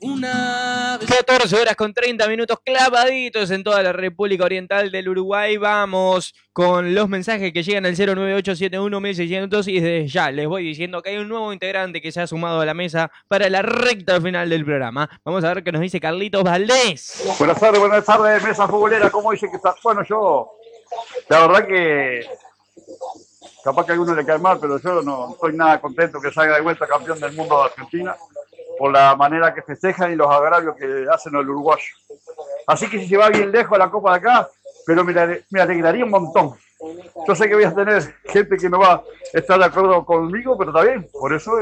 una vez. 14 horas con 30 minutos clavaditos en toda la República Oriental del Uruguay. Vamos con los mensajes que llegan al 09871-1600 y desde ya les voy diciendo que hay un nuevo integrante que se ha sumado a la mesa para la recta final del programa. Vamos a ver qué nos dice Carlitos Valdés. Buenas tardes, mesa futbolera. ¿Cómo dice que está? Bueno, yo, la verdad que capaz que a alguno le cae mal, pero yo no estoy nada contento que salga de vuelta campeón del mundo de Argentina por la manera que festejan y los agravios que hacen al uruguayo. Así que si se va bien lejos la Copa de acá, pero me alegraría un montón. Yo sé que voy a tener gente que no va a estar de acuerdo conmigo, pero está bien, por eso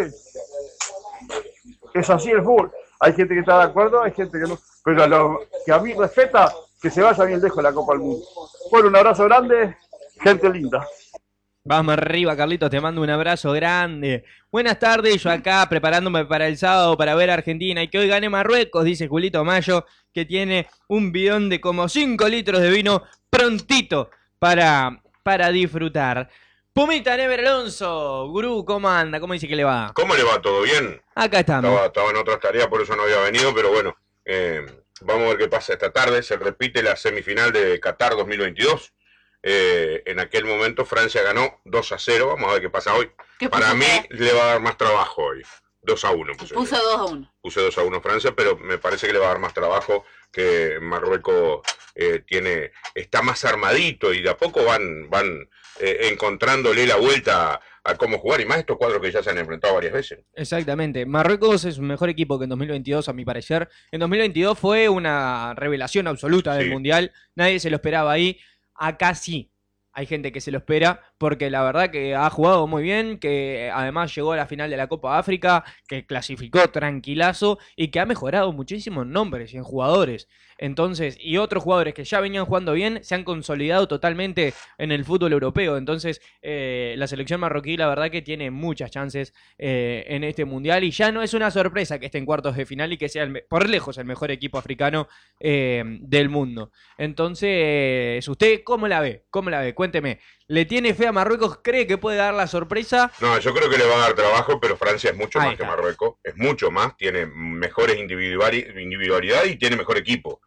es así el fútbol. Hay gente que está de acuerdo, hay gente que no, pero lo que a mí respeta, que se vaya bien lejos la Copa del Mundo. Bueno, un abrazo grande, gente linda. Vamos arriba, Carlitos, te mando un abrazo grande. Buenas tardes, yo acá preparándome para el sábado para ver a Argentina y que hoy gane Marruecos, dice Julito Mayo, que tiene un bidón de como 5 litros de vino prontito para disfrutar. Pumita Never Alonso, gurú, ¿cómo anda? ¿Cómo dice que le va? ¿Cómo le va? ¿Todo bien? Acá estamos. Estaba en otras tareas, por eso no había venido, pero bueno, vamos a ver qué pasa esta tarde. Se repite la semifinal de Qatar 2022. En aquel momento Francia ganó 2-0. Vamos a ver qué pasa hoy. Para mí le va a dar más trabajo hoy. 2-1. Puso 2-1. Puse 2-1 Francia, pero me parece que le va a dar más trabajo, que Marruecos está más armadito y de a poco van encontrándole la vuelta a cómo jugar, y más estos cuadros que ya se han enfrentado varias veces. Exactamente. Marruecos es un mejor equipo que en 2022, a mi parecer. En 2022 fue una revelación absoluta del Mundial. Nadie se lo esperaba ahí. Acá sí, hay gente que se lo espera, porque la verdad que ha jugado muy bien, que además llegó a la final de la Copa África, que clasificó tranquilazo y que ha mejorado muchísimo en nombres y en jugadores. Entonces, y otros jugadores que ya venían jugando bien se han consolidado totalmente en el fútbol europeo. Entonces, la selección marroquí, la verdad que tiene muchas chances en este mundial, y ya no es una sorpresa que esté en cuartos de final y que sea por lejos el mejor equipo africano del mundo. Entonces, ¿usted cómo la ve? ¿Cómo la ve? Cuénteme. ¿Le tiene fe a Marruecos? ¿Cree que puede dar la sorpresa? No, yo creo que le va a dar trabajo, pero Francia es mucho más que Marruecos. Es mucho más, tiene mejores individualidad y tiene mejor equipo.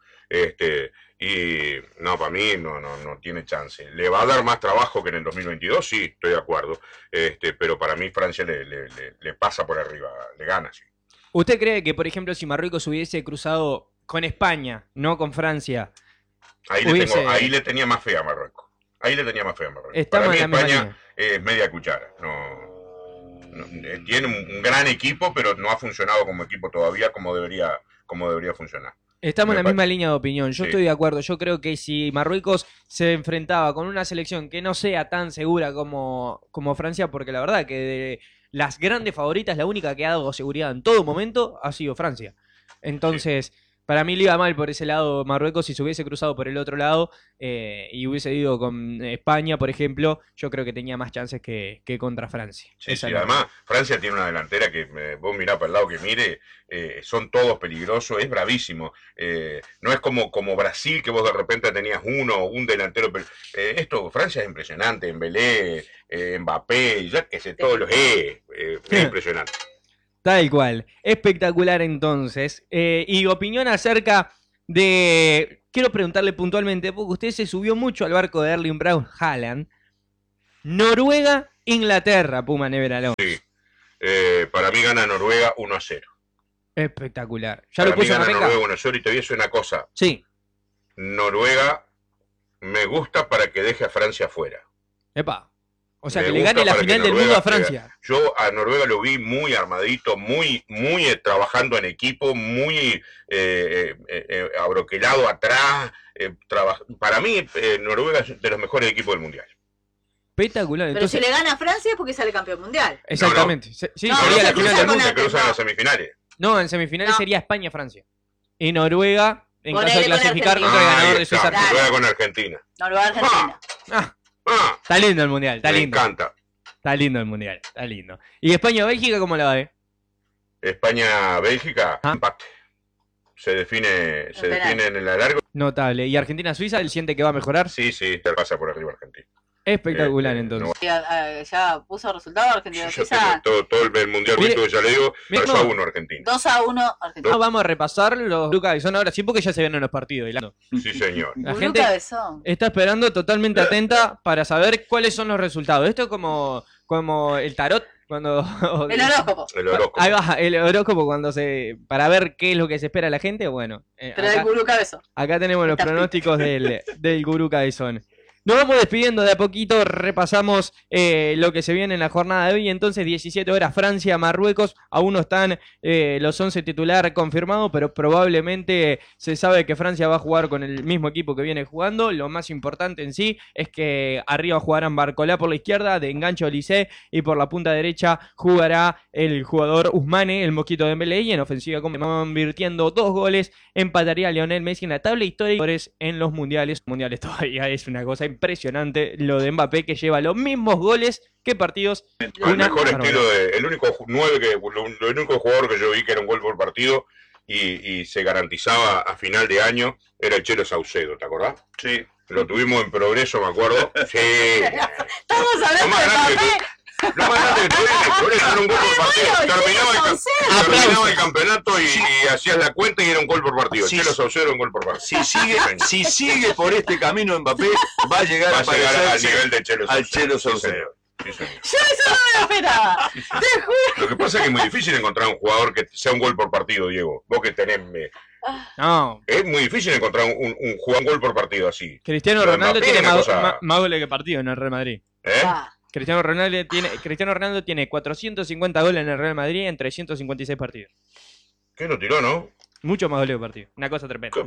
Y no, para mí no tiene chance. ¿Le va a dar más trabajo que en el 2022? Sí, estoy de acuerdo. Pero para mí Francia le pasa por arriba, le gana, sí. ¿Usted cree que, por ejemplo, si Marruecos hubiese cruzado con España, no con Francia? Ahí le tenía más fe a Marruecos. Para mí España es media cuchara. Tiene un gran equipo, pero no ha funcionado como equipo todavía como debería funcionar. Estamos en la misma línea de opinión. Yo estoy de acuerdo. Yo creo que si Marruecos se enfrentaba con una selección que no sea tan segura como Francia, porque la verdad que de las grandes favoritas, la única que ha dado seguridad en todo momento ha sido Francia. Entonces, para mí le iba mal por ese lado Marruecos. Si se hubiese cruzado por el otro lado y hubiese ido con España, por ejemplo, yo creo que tenía más chances que contra Francia. Sí, además Francia tiene una delantera que vos mirá para el lado que mire, son todos peligrosos, es bravísimo. No es como Brasil, que vos de repente tenías un delantero. Francia es impresionante, Embelé, Mbappé, ya que sé, todos los es impresionante. Tal cual. Espectacular entonces. Y opinión acerca de... Quiero preguntarle puntualmente, porque usted se subió mucho al barco de Erling Braut Haaland. Noruega, Inglaterra, Puma Never Alonso. Sí. Para mí gana Noruega 1-0. Espectacular. ¿Ya para lo puso en la Noruega 1-0, y te voy a decir una cosa. Sí. Noruega me gusta para que deje a Francia afuera. Epa. O sea, que le gane la final del mundo a Francia. Yo a Noruega lo vi muy armadito, muy trabajando en equipo, muy abroquelado atrás. Para mí, Noruega es de los mejores equipos del mundial. Espectacular. Pero si le gana a Francia es porque sale campeón mundial. Exactamente. Sí, sería la final del mundo. Se cruzan en las semifinales. No, en semifinales sería España-Francia. Y Noruega, en caso de clasificar contra el ganador de Suiza. Noruega con Argentina. Noruega-Argentina. Está lindo el mundial, está lindo. Me encanta. Está lindo el mundial, está lindo. ¿Y España-Bélgica cómo la ve? España-Bélgica, empate. Se define en el alargo. Notable. ¿Y Argentina-Suiza, él siente que va a mejorar? Sí, pasa por arriba Argentina. Espectacular, entonces. Ya puso resultado Argentina. Yo todo el mundial Mire, visto que ya le digo, mire, 2-1 Argentina. 2-1 Argentina. No, vamos a repasar los Gurú Cabezón ahora sí, porque ya se vienen los partidos. Sí, señor. La Gurú gente Cabezón. está esperando totalmente atenta para saber cuáles son los resultados. Esto es como el tarot, cuando... El horóscopo. El horóscopo. Ahí va, el horóscopo para ver qué es lo que se espera la gente. Bueno, Pero el Gurú Cabezón. acá tenemos los Está pronósticos del Gurú Cabezón. Nos vamos despidiendo de a poquito, repasamos lo que se viene en la jornada de hoy. Entonces, 17 horas, Francia, Marruecos. Aún no están los 11 titular confirmados, pero probablemente se sabe que Francia va a jugar con el mismo equipo que viene jugando. Lo más importante en sí es que arriba jugarán Barcolá por la izquierda, de enganche Olise, y por la punta derecha jugará el jugador Ousmane, el Mosquito Dembélé, y en ofensiva convirtiendo 2 goles, empataría a Lionel Messi en la tabla histórica en los mundiales. Mundiales todavía es una cosa impresionante lo de Mbappé, que lleva los mismos goles que partidos. El mejor estilo el único el único jugador que yo vi que era un gol por partido y se garantizaba a final de año era el Chelo Saucedo, ¿te acordás? Sí. Lo tuvimos en Progreso, me acuerdo. Sí. Estamos Lo hablando más de grande Mbappé. Lo más grande que tuvimos, por eso era un gol por partido. Terminaba el campeonato y hacías la cuenta y era un gol por partido. Sí. Chelo Saucedo era un gol por partido. Si sigue por este camino Mbappé, va a llegar Va a a llegar al parecerse nivel de Chelo al Saucedo. Chelo Sí, Saucedo. señor. Sí, señor. Yo eso no me lo esperaba. Te juro. Lo que pasa es que es muy difícil encontrar un jugador que sea un gol por partido, Diego. Vos que tenés... No, Es muy difícil encontrar un gol por partido así. Cristiano Lo de Ronaldo Mbappé tiene es una más, cosa- más goles que partido en el Real Madrid. ¿Eh? Ah, Cristiano Ronaldo tiene 450 goles en el Real Madrid en 356 partidos. ¿Qué lo tiró, no? Mucho más goles que partido. Una cosa tremenda.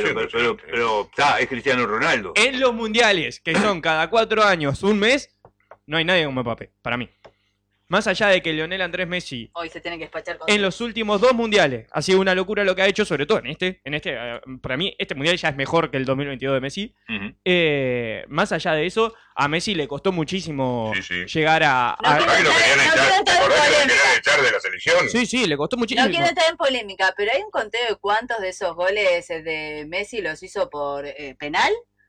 Pero es Cristiano Ronaldo. En los mundiales, que son cada 4 años, un mes, no hay nadie como Mbappé, para mí. Más allá de que Lionel Andrés Messi hoy se tiene que despachar con en los últimos 2 mundiales ha sido una locura lo que ha hecho, sobre todo en para mí este mundial ya es mejor que el 2022 de Messi. Ujú. Más allá de eso, a Messi le costó muchísimo Sí. llegar a... No, ¿Sabés que lo querían No echar? quiero ¿Te entrar en acordás que lo polémica. querían echar de la selección? Sí, le costó muchísimo. No quiero entrar en polémica, pero hay un conteo de cuántos de esos goles de Messi los hizo por penal.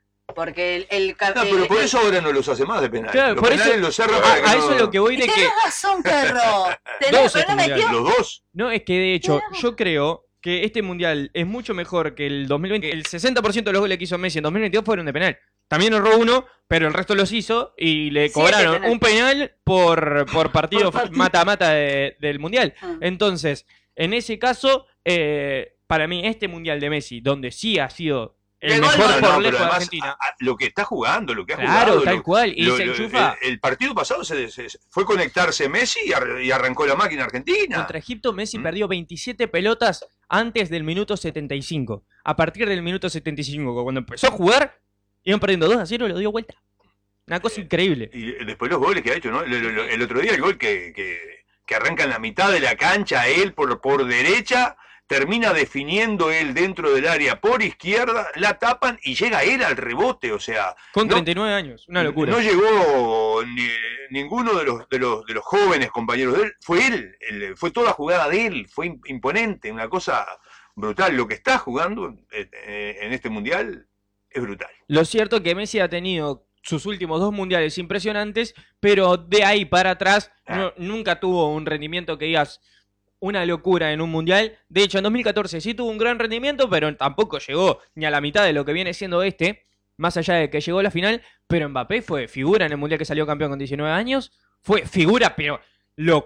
Porque No, pero por eso ahora no los hace más de penal. Claro, Los por penales eso- los cerra para que A no- eso es lo que voy de que... Tenés razón, perro. Dos Pero no mundiales. metió. Los dos. No, es que de hecho, Claro. yo creo que este mundial es mucho mejor que el 2020. El 60% de los goles que hizo Messi en 2022 fueron de penal. También erró uno, pero el resto los hizo y le 7 cobraron penales. un penal por partido Por partido. mata-mata del mundial. Ah. Entonces, en ese caso, para mí, este mundial de Messi, donde sí ha sido el De gol, mejor gol. por No, lejos pero de además, Argentina. lo que está jugando, lo que ha Claro, jugado. tal cual. Y se enchufa. El partido pasado fue conectarse Messi y arrancó la máquina argentina. Contra Egipto, Messi ¿Mm? perdió 27 pelotas antes del minuto 75. A partir del minuto 75, cuando empezó a jugar, iban perdiendo 2-0 y lo dio vuelta. Una cosa increíble. Y después los goles que ha hecho, ¿no? El otro día el gol que arranca en la mitad de la cancha, él por derecha, termina definiendo él dentro del área por izquierda, la tapan y llega él al rebote, o sea... Con no- 39 años, una locura. No llegó ninguno de los jóvenes compañeros de él, fue él, fue toda jugada de él, fue imponente, una cosa brutal. Lo que está jugando en este mundial es brutal. Lo cierto es que Messi ha tenido sus últimos 2 mundiales impresionantes, pero de ahí para atrás nunca tuvo un rendimiento que digas una locura en un mundial. De hecho, en 2014 sí tuvo un gran rendimiento, pero tampoco llegó ni a la mitad de lo que viene siendo más allá de que llegó a la final. Pero Mbappé fue figura en el mundial que salió campeón con 19 años, fue figura, pero